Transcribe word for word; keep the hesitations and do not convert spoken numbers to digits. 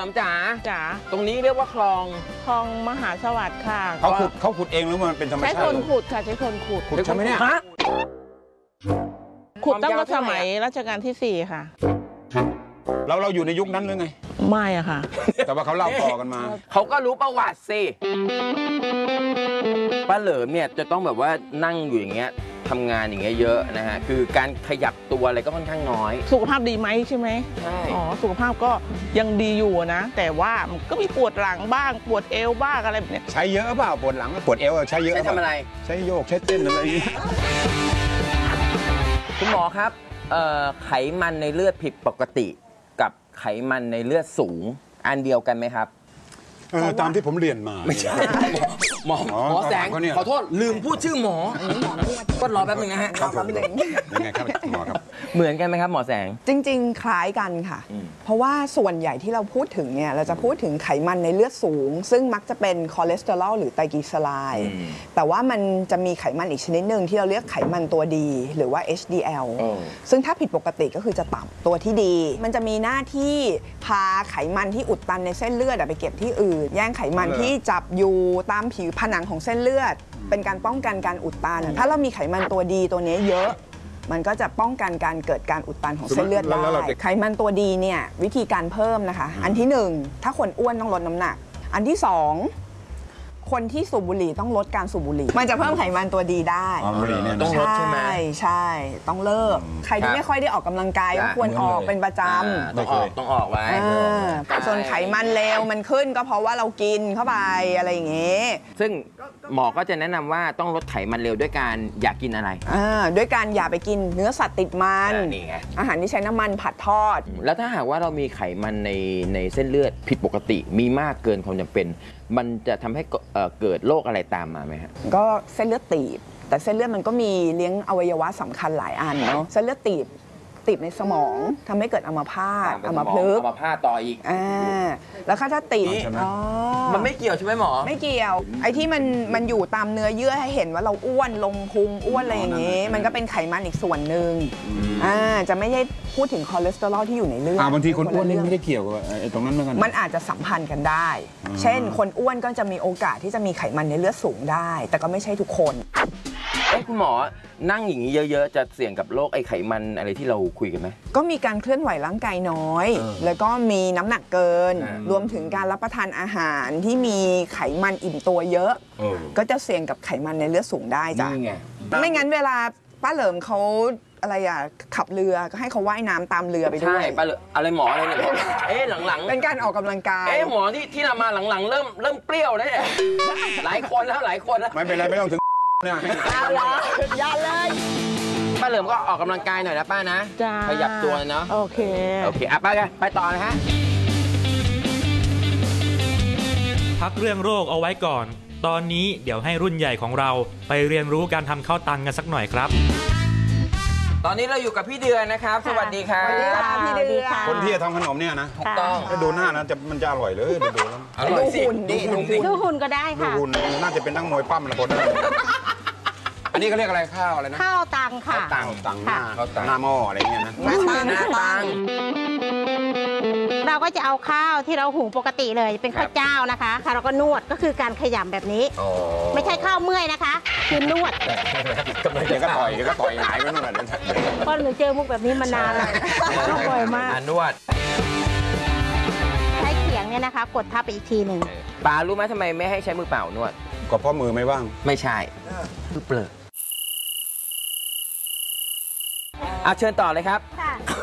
จ๋าจ๋าตรงนี้เรียกว่าคลองคลองมหาสวัสดิ์ค่ะเขาขุดเขาขุดเองหรือมันเป็นธรรมชาติใช้คนขุดค่ะใช้คนขุดขุดใช่ไหมเนี่ยขุดตั้งแต่สมัยรัชกาลที่สี่ค่ะเราเราอยู่ในยุคนั้นหรือไงไม่อะค่ะแต่ว่าเขาเล่าต่อกันมาเขาก็รู้ประวัติสิป้าเหลิมเนี่ยจะต้องแบบว่านั่งอยู่อย่างเงี้ยทำงานอย่างเงี้ยเยอะนะฮะคือการขยับตัวอะไรก็ค่อนข้างน้อยสุขภาพดีไหมใช่ไหมใช่อ๋อสุขภาพก็ยังดีอยู่นะแต่ว่ามันก็มีปวดหลังบ้างปวดเอวบ้างอะไรแบบนี้ใช้เยอะเปล่าปวดหลังปวดเอวใช้เยอะใช้ทำอะไรใช้โยกใช้เต้นอะไรอย่างนี้คุณหมอครับไขมันในเลือดผิดปกติกับไขมันในเลือดสูงอันเดียวกันไหมครับตามที่ผมเรียนมาไม่ใช่หมอหมอแสงขอโทษลืมพูดชื่อหมอก็รอแป๊บนึงนะฮะครับยังไงครับหมอครับเหมือนกันไหมครับหมอแสงจริงๆคล้ายกันค่ะเพราะว่าส่วนใหญ่ที่เราพูดถึงเนี่ยเราจะพูดถึงไขมันในเลือดสูงซึ่งมักจะเป็นคอเลสเตอรอลหรือไตรกลีเซอไรด์แต่ว่ามันจะมีไขมันอีกชนิดหนึ่งที่เราเรียกไขมันตัวดีหรือว่า เอช ดี แอล ซึ่งถ้าผิดปกติก็คือจะต่ำตัวที่ดีมันจะมีหน้าที่พาไขมันที่อุดตันในเส้นเลือดไปเก็บที่อื่นแย่งไขมันที่จับอยู่ตามผิวผนังของเส้นเลือดเป็นการป้องกันการอุดตันถ้าเรามีไขมันตัวดีตัวนี้เยอะมันก็จะป้องกันการเกิดการอุดตันของเส้นเลือดได้ไขมันตัวดีเนี่ยวิธีการเพิ่มนะคะอันที่หนึ่งถ้าคนอ้วนต้องลดน้ำหนักอันที่สองคนที่สูบบุหรี่ต้องลดการสูบบุหรี่มันจะเพิ่มไขมันตัวดีได้ต้องลดใช่ไหมใช่ต้องเลิกใครที่ไม่ค่อยได้ออกกำลังกายก็ควรออกเป็นประจำต้องออกต้องออกไว้ส่วนไขมันเลวมันขึ้นก็เพราะว่าเรากินเข้าไปอะไรอย่างเงี้ยซึ่งหมอก็จะแนะนำว่าต้องลดไขมันเร็วด้วยการอยากกินอะไรด้วยการอย่าไปกินเนื้อสัตว์ติดมันอาหารที่ใช้น้ำมันผัดทอดแล้วถ้าหากว่าเรามีไขมันในในเส้นเลือดผิดปกติมีมากเกินความจำเป็นมันจะทำให้เกิดโรคอะไรตามมาไหมฮะก็เส้นเลือดตีบแต่เส้นเลือดมันก็มีเลี้ยงอวัยวะสำคัญหลายอันเนาะเส้นเลือดตีบตีบในสมองทำให้เกิดอัมพาตอัมพฤกษ์อัมพาตต่ออีกอ่าแล้วถ้าตีบมันไม่เกี่ยวใช่ไหมหมอไม่เกี่ยวไอ้ที่มันมันอยู่ตามเนื้อเยื่อให้เห็นว่าเราอ้วนลงพุงอ้วนอะไรอย่างงี้มันก็เป็นไขมันอีกส่วนหนึ่งอ่าจะไม่ใช่พูดถึงคอเลสเตอรอลที่อยู่ในเลือดบางทีคนอ้วนนี่ไม่ได้เกี่ยวกับไอ้ตรงนั้นเหมือนกันมันอาจจะสัมพันธ์กันได้เช่นคนอ้วนก็จะมีโอกาสที่จะมีไขมันในเลือดสูงได้แต่ก็ไม่ใช่ทุกคนเอ๊ะคุณหมอนั่งอย่างนี้เยอะๆจะเสี่ยงกับโรคไอ้ไขมันอะไรที่เราคุยกันไหมก็มีการเคลื่อนไหวร่างกายน้อยแล้วก็มีน้ำหนักเกินรวมถึงการรับประทานอาหารที่มีไขมันอิ่มตัวเยอะก็จะเสี่ยงกับไขมันในเลือดสูงได้จ้ะไม่งั้นเวลาป้าเหลิมเขาอะไรอ่ะขับเรือก็ให้เขาว่ายน้ำตามเรือไปด้วยใช่ป้าเหลิมอะไรหมออะไรเนี่ยเอ๊ะหลังๆเป็นการออกกำลังกายเอ๊ะหมอที่ที่เรามาหลังๆเริ่มเริ่มเปรี้ยวแล้วเนี่ยหลายคนแล้วหลายคนแล้วไม่เป็นไรไม่ต้องถึงเนี่ยอย่าเลยป้าเหลิมก็ออกกำลังกายหน่อยนะป้านะขยับตัวเนาะโอเคโอเคอ่ะป้าไปต่อนะฮะพักเรื่องโรคเอาไว้ก่อนตอนนี้เดี๋ยวให้รุ่นใหญ่ของเราไปเรียนรู้การทำข้าวตังกันสักหน่อยครับตอนนี้เราอยู่กับพี่เดือนนะครับสวัสดีครับสวัสดีค่ะพี่เดือนคนที่จะทำขนมเนี่ยนะถูกต้องดูหน้านะจะมันจะอร่อยเลยดูแล้วอร่อยสิดูหุ่นก็ได้ค่ะดูหุ่นน่าจะเป็นนักมวยปั้มละคนอันนี้เขาเรียกอะไรข้าวอะไรนะข้าวตังค่ะตังตังหน้าหน้าหม้ออะไรเงี้ยนะหน้าตังหน้าตังเราก็จะเอาข้าวที่เราหุงปกติเลยเป็นข้าวเจ้านะคะค่ะเราก็นวดก็คือการขยำแบบนี้ไม่ใช่ข้าวเมื่อยนะคะคือนวดเดี๋ยวก็ต่อยเดี๋ยวก็ต่อยหายไปนู่นแหละเพราะหนูเจอมุกแบบนี้มานานแล้วบ่อยมากนวดใช้เขียงเนี่ยนะคะกดทับไปอีกทีหนึ่งป้ารู้ไหมทำไมไม่ให้ใช้มือเปล่านวดก็เพราะมือไม่ว่างไม่ใช่คือเปลือกเอาเชิญต่อเลยครับ